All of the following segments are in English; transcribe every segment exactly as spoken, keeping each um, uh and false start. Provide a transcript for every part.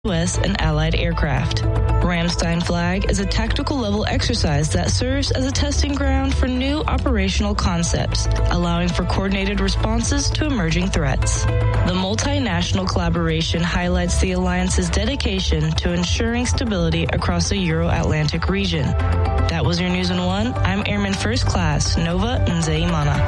U S and Allied aircraft. Ramstein Flag is a tactical level exercise that serves as a testing ground for new operational concepts, allowing for coordinated responses to emerging threats. The multinational collaboration highlights the alliance's dedication to ensuring stability across the Euro-Atlantic region. That was your News in One. I'm Airman First Class Nova Nzeimana.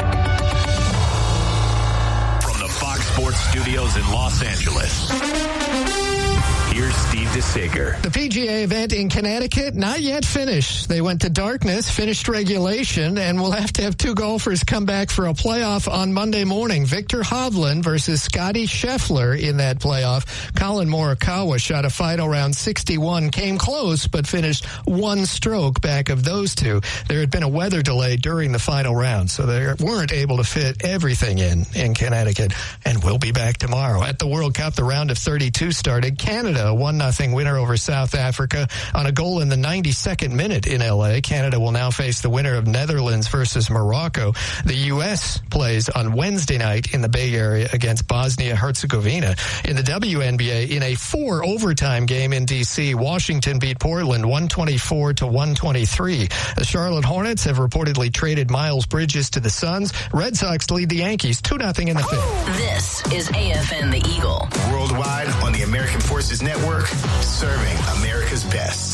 From the Fox Sports Studios in Los Angeles, here's Steve DeSager. The P G A event in Connecticut, not yet finished. They went to darkness, finished regulation, and we'll have to have two golfers come back for a playoff on Monday morning. Viktor Hovland versus Scotty Scheffler in that playoff. Colin Morikawa shot a final round sixty-one, came close, but finished one stroke back of those two. There had been a weather delay during the final round, so they weren't able to fit everything in in Connecticut, and we'll be back tomorrow. At the World Cup, the round of thirty-two started. Canada, a one nothing winner over South Africa on a goal in the ninety-second minute in L A. Canada will now face the winner of Netherlands versus Morocco. The U S plays on Wednesday night in the Bay Area against Bosnia-Herzegovina. In the W N B A, in a four overtime game in D C, Washington beat Portland one twenty-four to one twenty-three. The Charlotte Hornets have reportedly traded Miles Bridges to the Suns. Red Sox lead the Yankees two nothing in the fifth. This is A F N The Eagle. Worldwide on the American Forces Network, serving America's best.